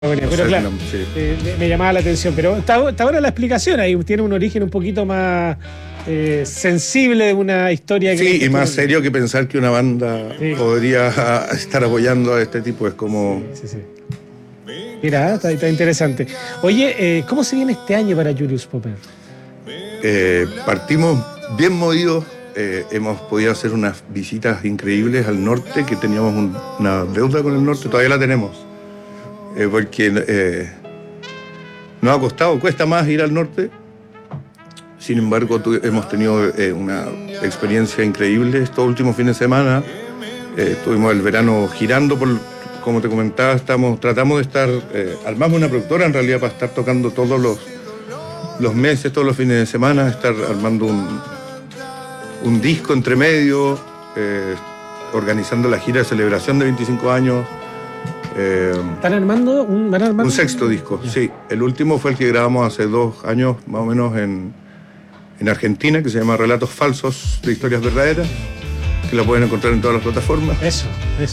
Bueno, pero claro, Sí. me llamaba la atención. Pero está ahora la explicación ahí, tiene un origen un poquito más sensible de una historia que... Sí, y más serio que pensar que una banda Sí. podría estar apoyando a este tipo. Es como... Sí. Mira, está interesante. Oye, ¿cómo se viene este año para Julius Popper? Partimos bien movidos. Hemos podido hacer unas visitas increíbles al norte, que teníamos una deuda con el norte, todavía la tenemos. Porque nos ha costado, cuesta más ir al norte. Sin embargo, hemos tenido una experiencia increíble estos últimos fines de semana. Estuvimos el verano girando como te comentaba, tratamos de estar, armamos una productora en realidad para estar tocando todos los meses, todos los fines de semana, estar armando un disco entre medio, organizando la gira de celebración de 25 años. ¿Van armando un sexto disco? Yeah. Sí. El último fue el que grabamos hace 2 años más o menos en Argentina, que se llama Relatos Falsos de Historias Verdaderas, que lo pueden encontrar en todas las plataformas. Eso.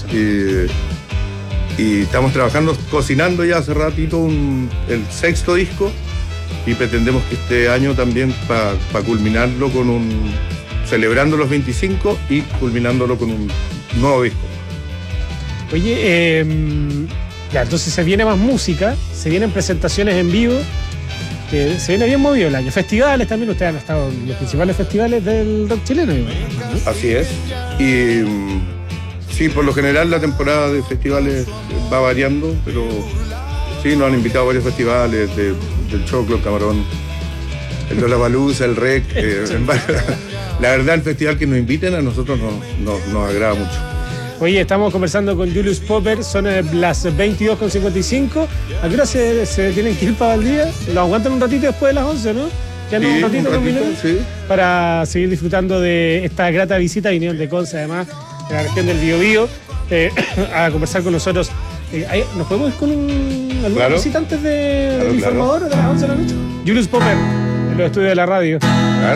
Y estamos trabajando, cocinando ya hace ratito el sexto disco, y pretendemos que este año también para culminarlo celebrando los 25 y culminándolo con un nuevo disco. Oye, ya, entonces se viene más música, se vienen presentaciones en vivo, que se viene bien movido el año. Festivales también, ustedes han estado en los principales festivales del rock chileno, ¿no? Así es. Y sí, por lo general la temporada de festivales va variando, pero sí, nos han invitado a varios festivales, del Choclo, Camarón, el Lollapalooza, el REC. La verdad, el festival que nos inviten a nosotros nos agrada mucho. Oye, estamos conversando con Julius Popper, son las 22:55. ¿A qué hora se tienen que ir para Valdivia? ¿Lo aguantan un ratito después de las 11, no? Ya no, un ratito, sí. Para seguir disfrutando de esta grata visita. Vinieron de Conce, además, de la región del Biobío, a conversar con nosotros. ¿Nos podemos ir con alguna visita antes del informador de las 11 de la noche? Julius Popper, en los estudios de la radio.